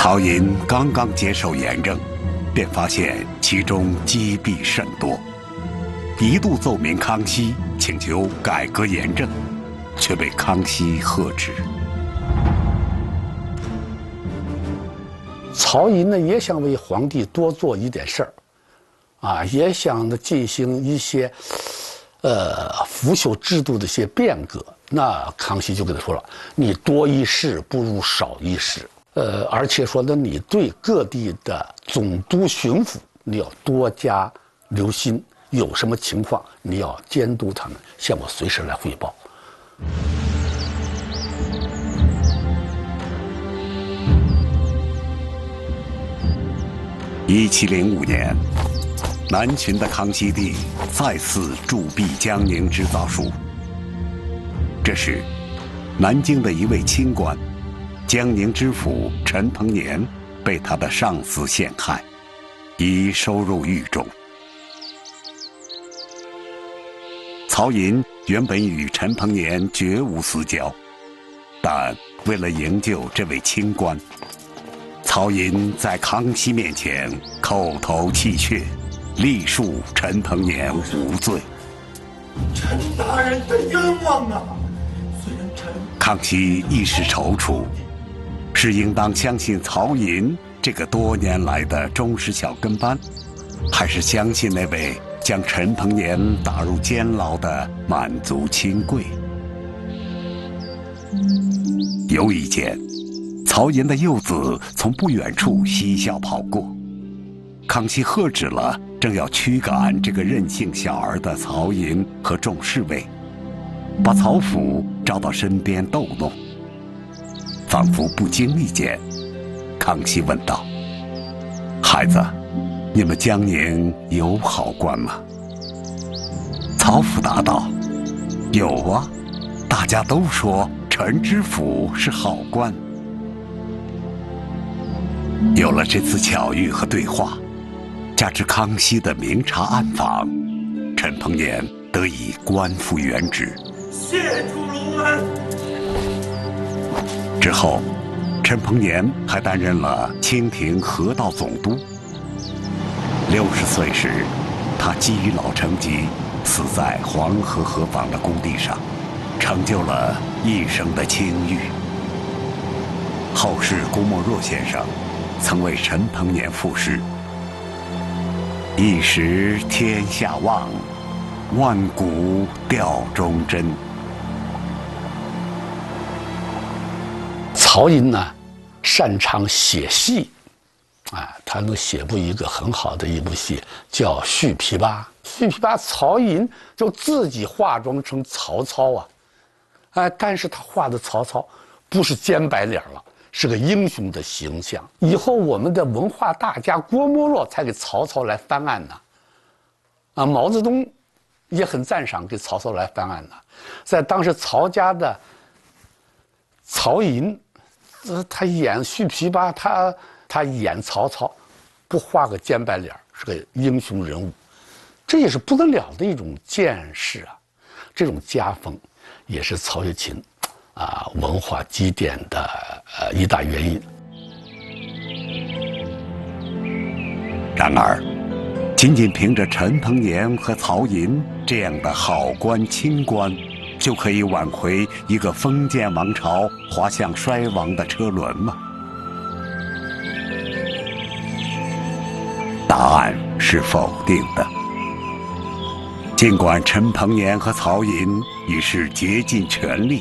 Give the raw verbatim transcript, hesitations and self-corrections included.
曹寅刚刚接受严政，便发现其中积弊甚多，一度奏明康熙，请求改革严政，却被康熙呵止。 曹寅呢也想为皇帝多做一点事儿，啊，也想呢进行一些，呃，腐朽制度的一些变革。那康熙就跟他说了：“你多一事不如少一事。”呃，而且说呢，你对各地的总督、巡抚，你要多加留心，有什么情况，你要监督他们，向我随时来汇报。 一七零五年，南巡的康熙帝再次铸币江宁织造术。这时，南京的一位清官，江宁知府陈鹏年被他的上司陷害，已收入狱中。曹寅原本与陈鹏年绝无私交，但为了营救这位清官，曹寅在康熙面前叩头泣血，力述陈鹏年无罪。 陈大人的冤枉啊！虽然陈…… 康熙一时踌躇，是应当相信曹寅这个多年来的忠实小跟班，还是相信那位将陈鹏年打入监牢的满族亲贵？有一天，曹寅的幼子从不远处嬉笑跑过，康熙喝止了正要驱赶这个任性小儿的曹寅和众侍卫，把曹府招到身边逗弄。仿佛不经意间，康熙问道：“孩子，你们江宁有好官吗？”曹府答道：“有啊，大家都说陈知府是好官。”有了这次巧遇和对话，加之康熙的明察暗访，陈鹏年得以官复原职。 谢主隆恩。 之后，陈鹏年还担任了清廷河道总督。六十岁时，他基于老成疾，死在黄河河坊的工地上，成就了一生的清誉。后世郭沫若先生曾为陈鹏年赋诗：“一时天下望，万古吊忠贞。” 曹寅呢，擅长写戏，啊，他能写部一个很好的一部戏，叫《续琵琶》。续琵琶，曹寅就自己化妆成曹操啊，啊，但是他画的曹操不是尖白脸了，是个英雄的形象。以后我们的文化大家郭沫若才给曹操来翻案呢，啊，毛泽东也很赞赏给曹操来翻案呢。在当时曹家的曹寅。呃，他演续琵琶，他他演曹操，不画个尖白脸，是个英雄人物，这也是不得了的一种见识啊！这种家风，也是曹雪芹啊文化积淀的呃一大原因。 然而，仅仅凭着陈鹏年和曹寅这样的好官清官，就可以挽回一个封建王朝滑向衰亡的车轮吗？答案是否定的。尽管陈鹏年和曹寅已是竭尽全力，